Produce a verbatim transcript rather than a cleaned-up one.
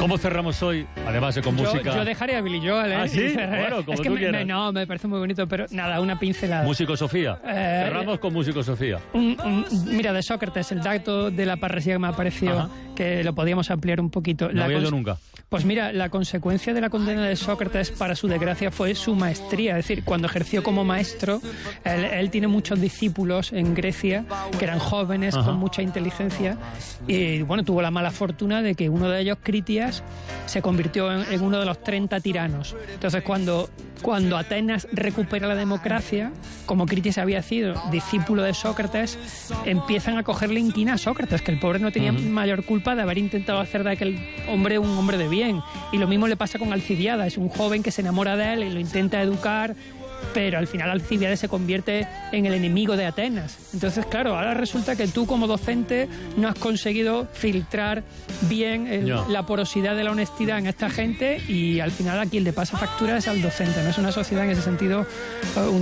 ¿Cómo cerramos hoy? Además de con yo, música. Yo dejaría a Billy Joel, ¿eh? ¿Ah, sí? Bueno, como es que tú me, quieras. me, no, me parece muy bonito, pero nada, una pincelada. Músico Sofía. Eh, Cerramos con Músico Sofía. Un, un, mira, de Sócrates, el dato de la parresía que me ha parecido, Ajá. que lo podíamos ampliar un poquito. No había yo nunca. Pues mira, la consecuencia de la condena de Sócrates, para su desgracia, fue su maestría. Es decir, cuando ejerció como maestro, él, él tiene muchos discípulos en Grecia que eran jóvenes, Ajá. con mucha inteligencia, y bueno, tuvo la mala fortuna de que uno de ellos, Critias, se convirtió en, en uno de los treinta tiranos. Entonces, cuando, cuando Atenas recupera la democracia, como Critias había sido discípulo de Sócrates, empiezan a cogerle inquina a Sócrates, que el pobre no tenía uh-huh. mayor culpa de haber intentado hacer de aquel hombre un hombre de bien. Y lo mismo le pasa con Alcibiades, un joven que se enamora de él y lo intenta educar, pero al final Alcibiades se convierte en el enemigo de Atenas. Entonces, claro, ahora resulta que tú como docente no has conseguido filtrar bien el, no. la porosidad de la honestidad en esta gente, y al final a quien le pasa factura es al docente. No es una sociedad en ese sentido uh,